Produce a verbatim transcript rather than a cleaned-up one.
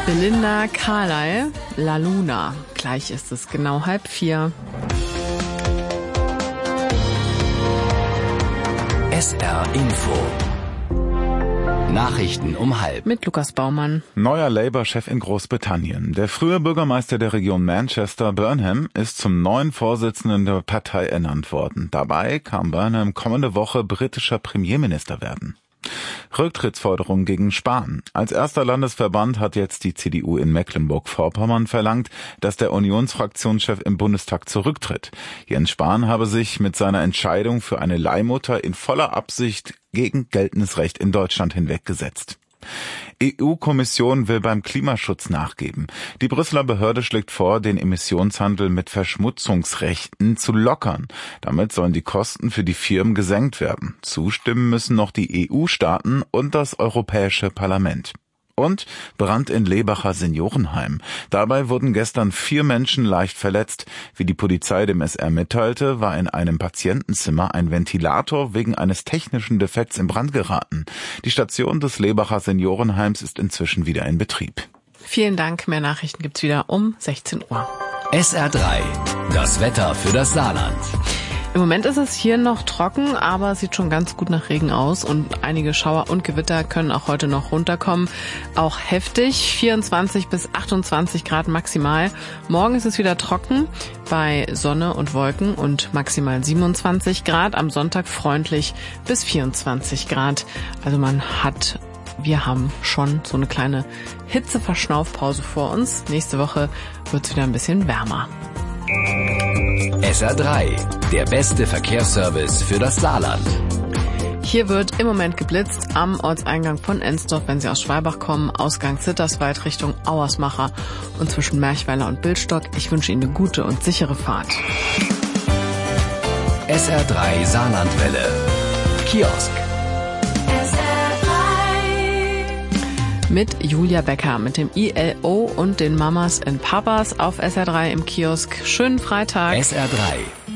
Belinda Carlisle, La Luna. Gleich ist es genau halb vier. S R Info. Nachrichten um halb. Mit Lukas Baumann. Neuer Labour-Chef in Großbritannien. Der frühere Bürgermeister der Region Manchester, Burnham, ist zum neuen Vorsitzenden der Partei ernannt worden. Dabei kann Burnham kommende Woche britischer Premierminister werden. Rücktrittsforderung gegen Spahn. Als erster Landesverband hat jetzt die C D U in Mecklenburg-Vorpommern verlangt, dass der Unionsfraktionschef im Bundestag zurücktritt. Jens Spahn habe sich mit seiner Entscheidung für eine Leihmutter in voller Absicht gegen geltendes Recht in Deutschland hinweggesetzt. E U-Kommission will beim Klimaschutz nachgeben. Die Brüsseler Behörde schlägt vor, den Emissionshandel mit Verschmutzungsrechten zu lockern. Damit sollen die Kosten für die Firmen gesenkt werden. Zustimmen müssen noch die E U-Staaten und das Europäische Parlament. Und Brand in Lebacher Seniorenheim. Dabei wurden gestern vier Menschen leicht verletzt. Wie die Polizei dem S R mitteilte, war in einem Patientenzimmer ein Ventilator wegen eines technischen Defekts in Brand geraten. Die Station des Lebacher Seniorenheims ist inzwischen wieder in Betrieb. Vielen Dank. Mehr Nachrichten gibt's wieder um sechzehn Uhr. S R drei. Das Wetter für das Saarland. Im Moment ist es hier noch trocken, aber es sieht schon ganz gut nach Regen aus und einige Schauer und Gewitter können auch heute noch runterkommen. Auch heftig, vierundzwanzig bis achtundzwanzig Grad maximal. Morgen ist es wieder trocken bei Sonne und Wolken und maximal siebenundzwanzig Grad. Am Sonntag freundlich bis vierundzwanzig Grad. Also man hat, wir haben schon so eine kleine Hitzeverschnaufpause vor uns. Nächste Woche wird es wieder ein bisschen wärmer. S R drei, der beste Verkehrsservice für das Saarland. Hier wird im Moment geblitzt am Ortseingang von Ensdorf, wenn Sie aus Schwalbach kommen, Ausgang Zitterswald Richtung Auersmacher und zwischen Merchweiler und Bildstock. Ich wünsche Ihnen eine gute und sichere Fahrt. S R drei Saarlandwelle. Kiosk. Mit Julia Becker, mit dem I L O und den Mamas and Papas auf S R drei im Kiosk. Schönen Freitag. S R drei.